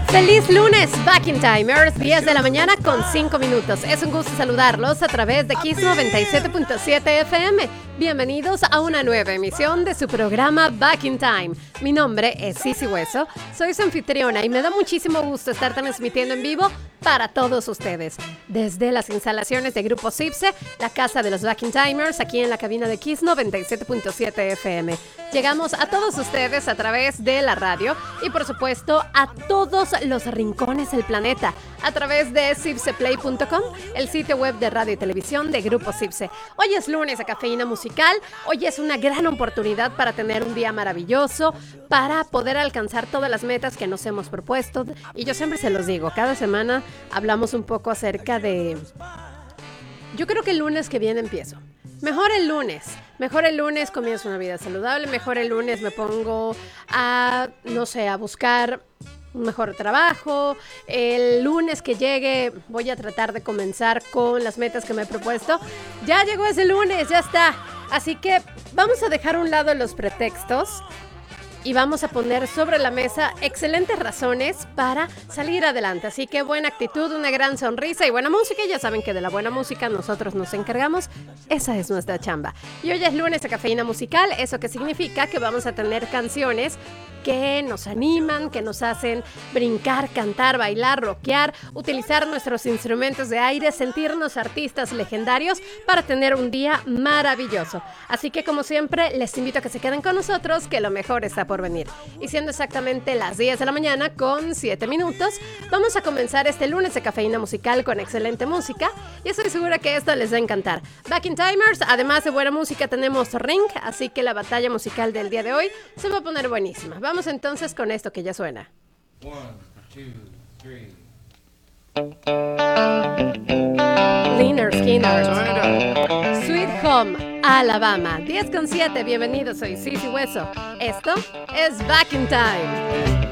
Feliz lunes, Back in Time, Earth, 10 de la mañana con 5 minutos. Es un gusto saludarlos a través de Kiss 97.7 FM. Bienvenidos a una nueva emisión de su programa Back in Time. Mi nombre es Sisi Hueso, soy su anfitriona y me da muchísimo gusto estar transmitiendo en vivo para todos ustedes. Desde las instalaciones de Grupo Cipse, la casa de los Back in Timers, aquí en la cabina de Kiss 97.7 FM. Llegamos a todos ustedes a través de la radio y por supuesto a todos los rincones del planeta a través de cipseplay.com, el sitio web de radio y televisión de Grupo Cipse. Hoy es lunes de Cafeína Musical, hoy es una gran oportunidad para tener un día maravilloso, para poder alcanzar todas las metas que nos hemos propuesto. Y yo siempre se los digo, cada semana hablamos un poco acerca de... Yo creo que el lunes que viene empiezo. Mejor el lunes comienzo una vida saludable, mejor el lunes me pongo a, no sé, a buscar un mejor trabajo. El lunes que llegue voy a tratar de comenzar con las metas que me he propuesto. Ya llegó ese lunes, ya está. Así que vamos a dejar a un lado los pretextos y vamos a poner sobre la mesa excelentes razones para salir adelante. Así que buena actitud, una gran sonrisa y buena música. Ya saben que de la buena música nosotros nos encargamos. Esa es nuestra chamba. Y hoy es lunes de Cafeína Musical. ¿Eso qué significa? Que vamos a tener canciones que nos animan, que nos hacen brincar, cantar, bailar, rockear, utilizar nuestros instrumentos de aire, sentirnos artistas legendarios para tener un día maravilloso. Así que como siempre les invito a que se queden con nosotros, que lo mejor está por venir. Y siendo exactamente las 10 de la mañana con 7 minutos, vamos a comenzar este lunes de Cafeína Musical con excelente música y estoy segura que esto les va a encantar. Back in Timers, además de buena música tenemos Ring, así que la batalla musical del día de hoy se va a poner buenísima. Vamos entonces con esto que ya suena. 1, 2, 3. Lynyrd Skynyrd, Sweet Home, Alabama. 10:07, bienvenidos, soy Sisi Hueso. Esto es Back in Time.